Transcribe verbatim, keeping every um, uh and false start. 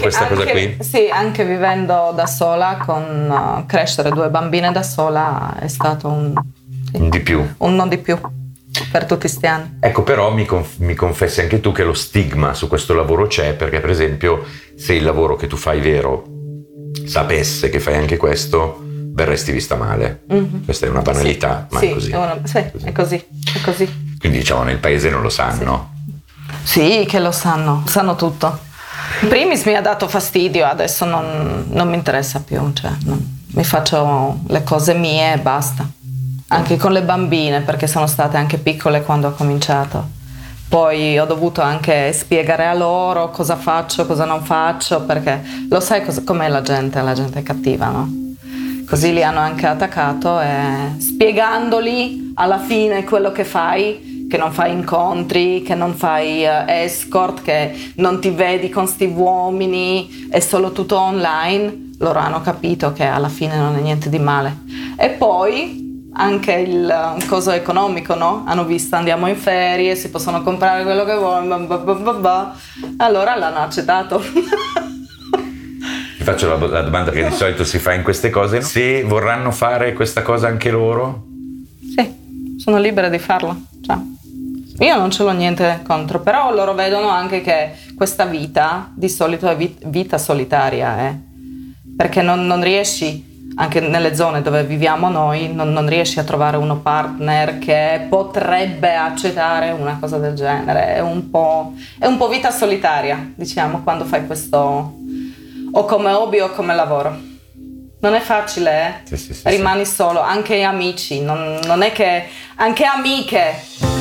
questa anche, cosa qui? Sì, anche vivendo da sola, con uh, crescere due bambine da sola è stato un, sì, un di più. Un non di più per tutti sti anni. Ecco, però mi, conf- mi confessi anche tu che lo stigma su questo lavoro c'è, perché per esempio se il lavoro che tu fai vero sapesse che fai anche questo, verresti vista male. Mm-hmm. Questa è una banalità, sì, ma sì, è così. È, una, sì, così. è così, è così. Quindi diciamo nel paese non lo sanno. Sì, sì, che lo sanno, sanno tutto. In primis mi ha dato fastidio, adesso non, non mi interessa più, cioè non, mi faccio le cose mie e basta. Anche con le bambine, perché sono state anche piccole quando ho cominciato. Poi ho dovuto anche spiegare a loro cosa faccio, cosa non faccio, perché lo sai cosa, com'è la gente, la gente è cattiva, no? Così li hanno anche attaccato e spiegandoli alla fine quello che fai, che non fai incontri, che non fai uh, escort, che non ti vedi con sti uomini, è solo tutto online, loro hanno capito che alla fine non è niente di male. E poi anche il coso economico, no? Hanno visto andiamo in ferie, si possono comprare quello che vogliono, allora l'hanno accettato. Ti faccio la, la domanda che di solito si fa in queste cose: se vorranno fare questa cosa anche loro? Sì, sono libera di farlo, cioè, io non ce l'ho niente contro, però loro vedono anche che questa vita di solito è vit- vita solitaria, eh? Perché non, non riesci, anche nelle zone dove viviamo noi, non, non riesci a trovare uno partner che potrebbe accettare una cosa del genere. È un po', è un po' vita solitaria, diciamo, quando fai questo o come hobby o come lavoro. Non è facile, eh? Sì, sì, sì, Rimani sì. solo, anche amici, non, non è che... Anche amiche